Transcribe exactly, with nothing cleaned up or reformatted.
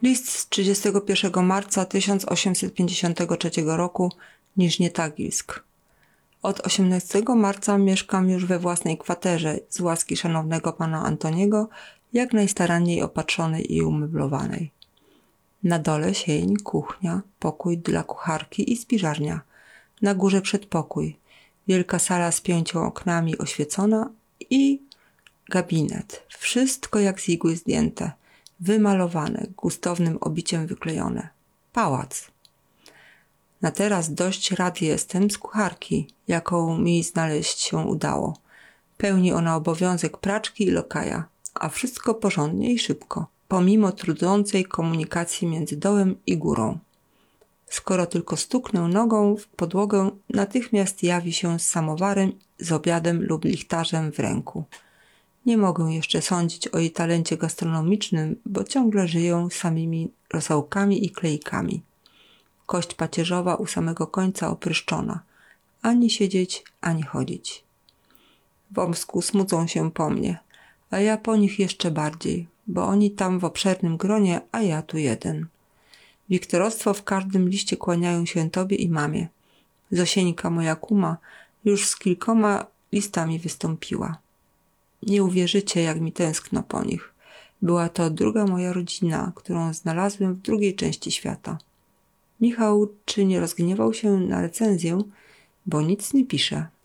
List z trzydziestego pierwszego marca tysiąc osiemset pięćdziesiątego trzeciego roku, Niżnie Tagilsk. Od osiemnastego marca mieszkam już we własnej kwaterze z łaski szanownego pana Antoniego, jak najstaranniej opatrzonej i umeblowanej. Na dole sień, kuchnia, pokój dla kucharki i spiżarnia. Na górze przedpokój, wielka sala z pięciu oknami oświecona i gabinet. Wszystko jak z igły zdjęte, wymalowane, gustownym obiciem wyklejone. Pałac. Na teraz dość rad jestem z kucharki, jaką mi znaleźć się udało. Pełni ona obowiązek praczki i lokaja, a wszystko porządnie i szybko, pomimo trudzącej komunikacji między dołem i górą. Skoro tylko stuknę nogą w podłogę, natychmiast jawi się z samowarem, z obiadem lub lichtarzem w ręku. Nie mogę jeszcze sądzić o jej talencie gastronomicznym, bo ciągle żyję samymi rosołkami i klejkami. Kość pacierzowa u samego końca opryszczona. Ani siedzieć, ani chodzić. W Omsku smucą się po mnie, a ja po nich jeszcze bardziej, bo oni tam w obszernym gronie, a ja tu jeden. Wiktorostwo w każdym liście kłaniają się tobie i mamie. Zosieńka, moja kuma, już z kilkoma listami wystąpiła. Nie uwierzycie, jak mi tęskno po nich. Była to druga moja rodzina, którą znalazłem w drugiej części świata. Michał czy nie rozgniewał się na recenzję, bo nic nie pisze.